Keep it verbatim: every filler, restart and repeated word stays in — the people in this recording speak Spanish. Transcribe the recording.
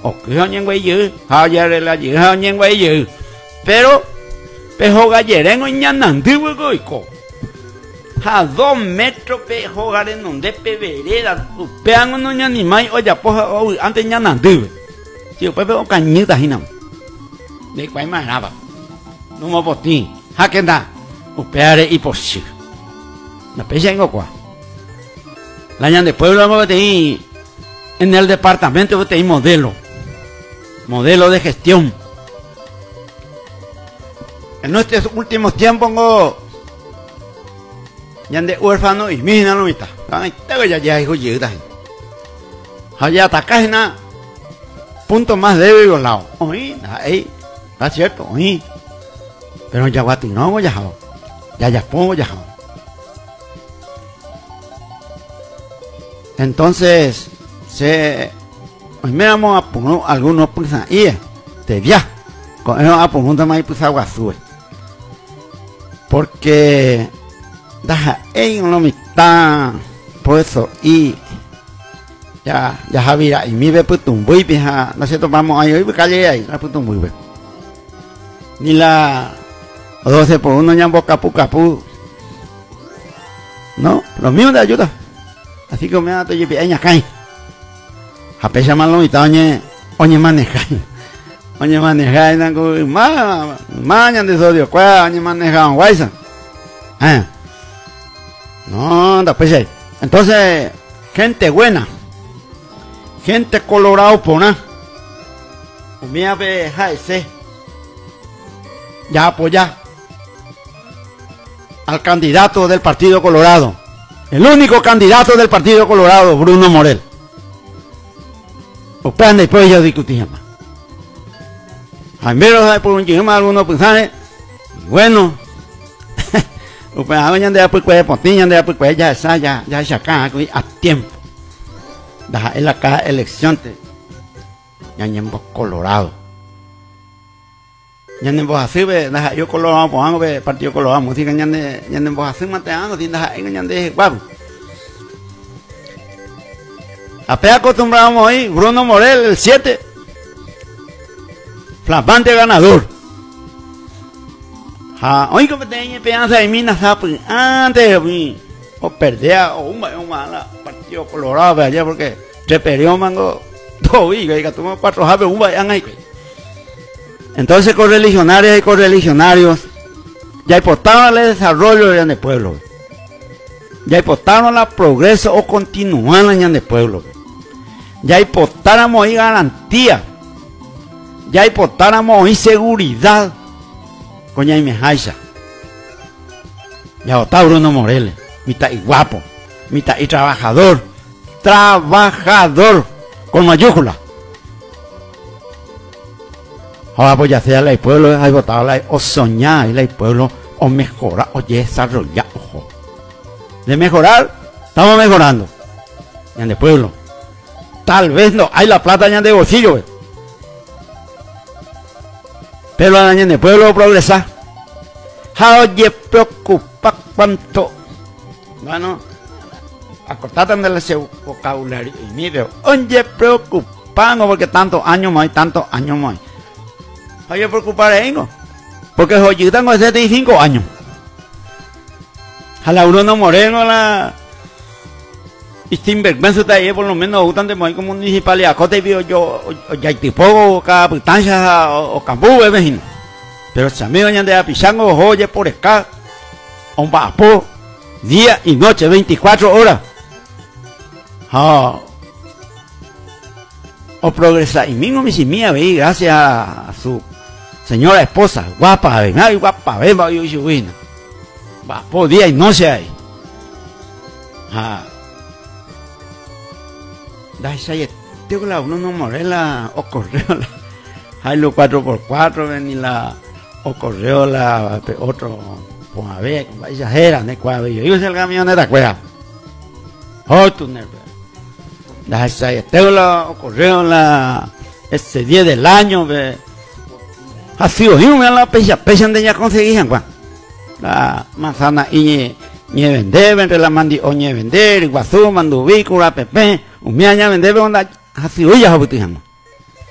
o que hoñen güey yu, hayare la yu, hoñen güey yu. Pero, pejo gallerengo y ñanandú güey co. A dos metros pejo garen donde pe vereda, pean uno ñanimay, oye, poja, antes ñanandú. Si después pego cañita, jinam. De cuál manera, no me botín, jaquenda, upeare y posible. No pese en Ocua. La ñan de pueblo vamos a tener en el departamento vamos a tener modelo. Modelo de gestión. En nuestros últimos tiempos no ñan de huérfano y mina no está. Ay, tengo ya ya hijo llega. Allá atacajena punto más débil violado. Oí, ahí, está cierto, oí. Pero ya guati no ya ya ya pongo ya. Entonces, se, hoy me vamos a poner algunos puntos ahí, de viaje, con eso a poner más pues agua azul. Porque, deja, en la mitad, por eso, y, ya, ya Javier, y mi ve pues un buey, pija, no sé, vamos ahí, hoy calle ahí, la puto un buey, ni la, doce por uno ya en boca pu capu, no, los míos de ayuda. Así que me ha dado peña cae. A pesar malo y oñe, oñe manejar. Oñe manejar, nango, ma, mañan de sodio, cuá, oñe manejar, guaysa. Ah. No, da pues. Entonces, gente buena. Gente colorado pona. Umía be jaese. Ya apoya al candidato del Partido Colorado. El único candidato del Partido Colorado, Bruno Morel. Ustedes después ya discutían más. Primero, por un chico más, algunos pensaban, bueno, ustedes hagan de pues pues pontían de pues pues ya esa ya ya ya acá a tiempo. Deja en la cada elección te ya en Colorado. Ya en vos así ve, deja yo Colorado pues algo ve Partido Colorado, música ya en ya en vos así mateando, sin deja en ya de guapo. Apenas acostumbramos ahí, Bruno Morel, el siete. Flamante ganador. Ja, hoy que tenía esperanza de minas, antes de mí, o perdía, o un mala Partido Colorado, allá porque se perdió mango, todo, y que tomó cuatro javes, un vayan ahí. Entonces, con religionarios y con religionarios, ya importaron el desarrollo del pueblo. Ya importaron el progreso o continuar en el pueblo. Ya importáramos ahí garantía. Ya importáramos ahí seguridad. Coña y mejaisa. Ya está Bruno Morel. Mitad y guapo. Mitad y trabajador. Trabajador. Con mayúscula. Ahora pues ya sea el pueblo, hay votado la o soñar el pueblo, o mejorar, o desarrollar, ojo. De mejorar, estamos mejorando. Ya en el pueblo. Tal vez no, hay la plata ya de bolsillo, ¿ves? Pero en el pueblo progresar. Oye, preocupa cuánto. Bueno, acortate de ese vocabulario. Y mire, oye, preocupando porque tantos años más, tantos años más. Oye, preocupar eso. Porque yo tengo setenta y cinco años. A la Bruno Moreno, la. Y sin vergüenza está ahí, por lo menos, gustan de muy como municipalidad. Cote vio yo, ya tipo, capitancia o cambú, vecino. Pero si a mí vayan de apisando, oye, por acá, un vapor, día y noche, veinticuatro horas. Ah. O progresa. Y mismo mi mía, ve, gracias a su señora esposa, guapa, ven, ay, guapa, ven, va, yo, yo, vino. Vapor, día y noche ahí. Ah. Da esa tengo la uno no morela o correo la hay los cuatro por cuatro ven y la o correo la otro pues a ver como exagera ne cuadro yo digo el camión de la cueva oh tu nervio da esa tengo la o correo la ese día del año ve así o yo me la pecha pecha de ya conseguían cuán la manzana y ni vender entre la mandi o ni vender iguazú mandubí cura pepe un miaña vender onda así hoy ya habitamos